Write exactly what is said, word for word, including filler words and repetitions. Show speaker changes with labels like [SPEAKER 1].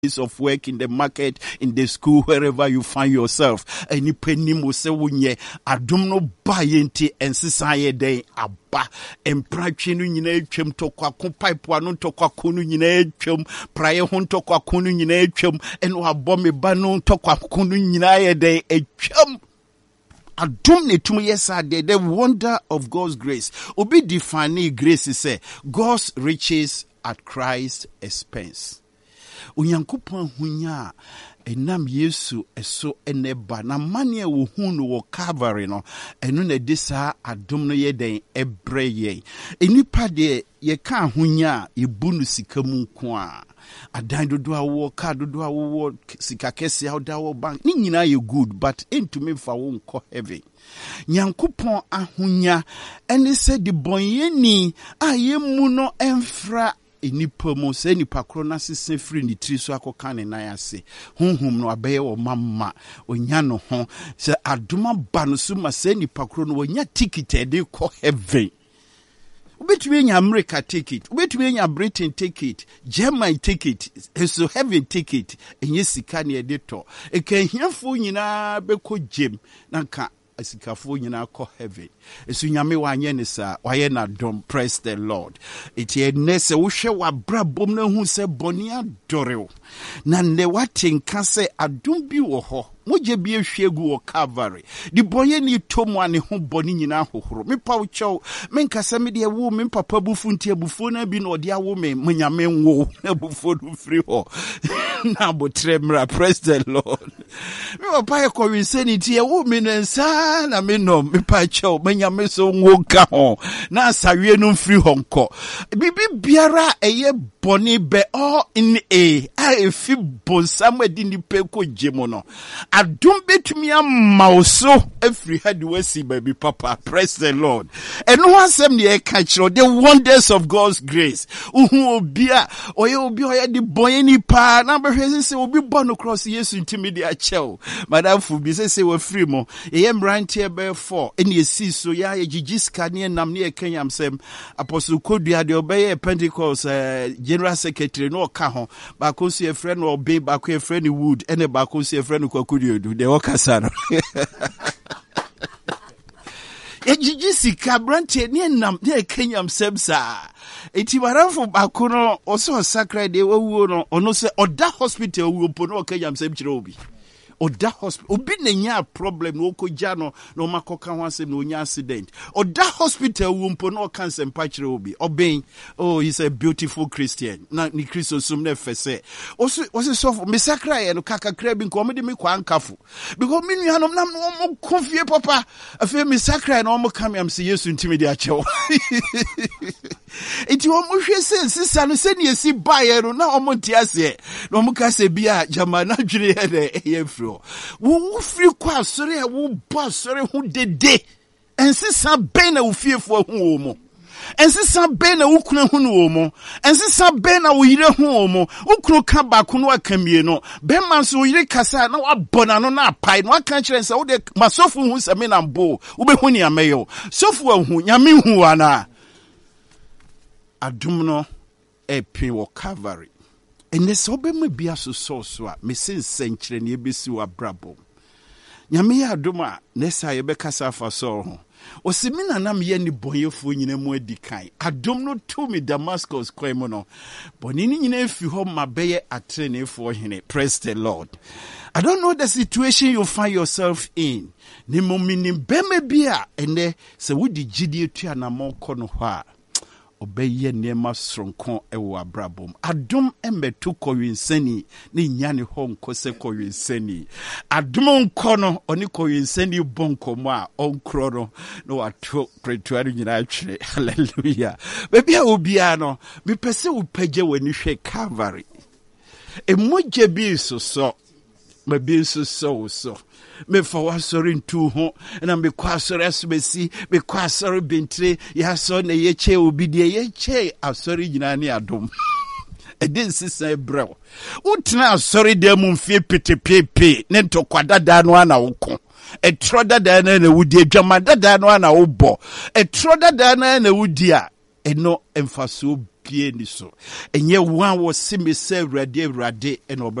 [SPEAKER 1] of work, in the market, in the school, wherever you find yourself. Any penny mo se wunye adumno bayenti ensisaye day aba emprache no nyina atwam tokwa ko pipe anu tokwa ko no nyina atwam praye ho tokwa ko no nyina atwam eno abo me ba no tokwa ko no nyina ye day atwam. Adum ne tum yesa de the wonder of God's grace. Obi define grace is say God's riches at Christ's expense. Unyankopon hunya enam Yesu eso eneba na mane wo hu no wo Calvary no eno na disa adom no ye den ebreye enipa de ye ka hunya ebu no sika mu nko a adan dodo awo ka dodo awo sika kese awda wo bank ni nyina ye good but entumi fa wo nko heaven. Nyankopon ahunya ene se de bonyeni ayemu no emfra enipa mo se nipa kro na sese free ni tri so akoka ne nan ase honhom no abeye wo mamma onya no ho se adoma ba no so ma se nipa kro no wonya ticket e de ko heaven. Ubetumi enya America ticket, ubetumi enya Britain ticket, German ticket, so heaven ticket enye sika ne e de to e kan hiafo nyina be ko gem na ka asikafo nyina ko heaven. Esu nyame wanye ne sa waye na dom. Praise the Lord. Iti enese wo hwe wa brabom na hu se boni adore na ne watenka se adom bi wo ho moje bi ehwegu wo Calvary di boye ni tomu ane ho boni nyina hohoro me pa wo chew me nkasa me de wo me papa bufu nti abufo na bi na ode awo me nyame nwo abufo du free ho na botremra. Praise the Lord. Me papa e ko winseni ti e wo me nsa na me no me pa chew me nyame so nwo ka ho na asawie no free ho nko bibi biara eye boni be all in a I fi bon samedi ni pe ko jemo no adum betumi amauso every had we see baby papa. Praise the Lord. And no asem ne e ka kiro the wonders of God's grace. Uhu obi a oye obi oye di boy ni pa na be hwese se obi born across Yesu ntimi de a chew madam fu bi se se we free mo e yem rantie be four ene e si so ya ye gigiska ne nam ne e kanyam sem apostle Kodua de obeye Pentecost uh, general secretary no ka ho ba ko so e friend no obe ba ko e friend Wood ene ba ko so e friend Kwaku do de okasa no e gigi sika brante ne nam ne kenyam sebsa eti baranfo bakono oso sakra de wawuo no ono se oda hospital wuo po no kenyam seb kire obi oda hospital obi na nya problem no koja no no makoka ho asem no nya accident oda hospital wuo po no cancer mpa kire obi oben oh he's a beautiful Christian na ni Christo sum na fese oso oso so me sakra ye no kaka kra bi nko me de me kwa nkafo because me nuanom nam no mo confie papa afi me sakra no mo kam am se Yesu ntimi de achew enti o mo hwe se sisa no se ne esi bae no na o mo ntiase no mo ka se bia jamana dwere ye de ye fro wo free kwa sori wo boss sori hu dede ensisa ben na wo fiefo hu mo ensisa ben na wo kuna hu no mo ensisa ben na wo yire hu mo wo kunu ka ba kunu akamie no ben man so yire kasa na wa bona no na apai no aka kire nsa wo de masofu hu same na mbo wo be hu ni ameyo sofu hu nyame hu ana adum no epi wo Calvary. Ene so be me bia so so so a me sensen kire ne ebesi wa brabo nyame ya adoma nesa ye be kasa fa so ho osimina na me ye ni bonyefo nyina mu adikan adom no to me Damascus kwan mu no boni ni nyina efi ho mabeye atrenefo hene. Praise the Lord. I don't know the situation you find yourself in ni momini beme bia ene se wodi gidie tua na monko no ho a obeye nema sronko ewo abrabom adom emetu kowinsani ni nyane ho nko se kowinsani adom nko no oni kowinsani bonko mo a onkro no no wato pretuari nyina atwere. Hallelujah. Baby a obia no me pese wo page wani hwe Calvary e moje bi so so me bi so so so me for wasori ntu ho na me kwa asori asbesi me kwa asori bentre ya so na ye che obidie ye che asori nyina ne adom e din sisa ebrew utna asori de mu mfie petepepe ne ntokwada da no ana woko e troda da na na wudi adwama da da no ana wo bo e troda da na na wudi a eno emfaso pie ni so. Enye wan wo se me se awurade awurade ena